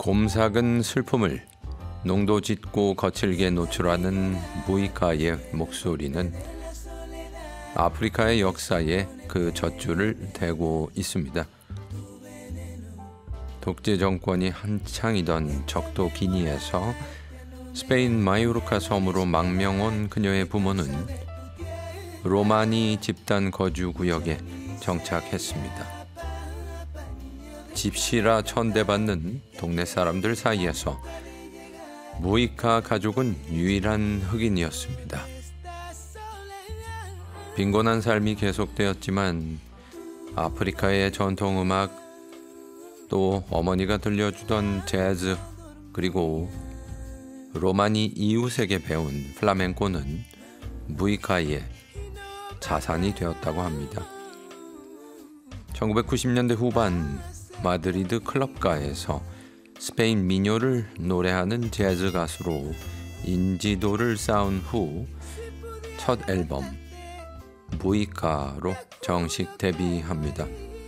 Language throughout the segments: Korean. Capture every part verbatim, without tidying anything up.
곰삭은 슬픔을 농도 짙고 거칠게 노출하는 무이카의 목소리는 아프리카의 역사에 그 젖줄을 대고 있습니다. 독재 정권이 한창이던 적도 기니에서 스페인 마요르카 섬으로 망명 온 그녀의 부모는 로마니 집단 거주 구역에 정착했습니다. 집시라 천대받는 동네 사람들 사이에서 무이카 가족은 유일한 흑인이었습니다. 빈곤한 삶이 계속되었지만 아프리카의 전통음악, 또 어머니가 들려주던 재즈, 그리고 로마니 이웃에게 배운 플라멩코는 무이카의 자산이 되었다고 합니다. 천구백구십 년대 후반 마드리드 클럽가에서 스페인 민요를 노래하는 재즈 가수로 인지도를 쌓은 후 첫 앨범 무이카로 정식 데뷔합니다.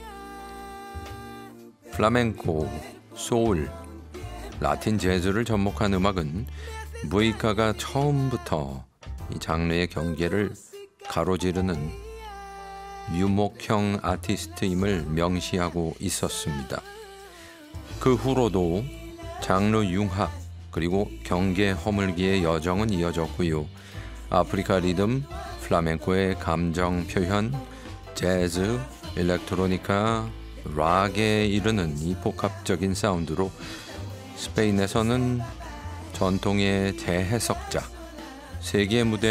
플라멩코, 소울, 라틴 재즈를 접목한 음악은 무이카가 처음부터 이 장르의 경계를 가로지르는 유목형 아티스트임을 명시하고 있었습니다. 그 후로도 장르 융합 그리고 경계 허물기의 여정은 이어졌고요. 아프리카 리듬, 플라멩코의 감정 표현, 재즈, 일렉트로니카, 락에 이르는 이 복합적인 사운드로 스페인에서는 전통의 재해석자, 세계 무대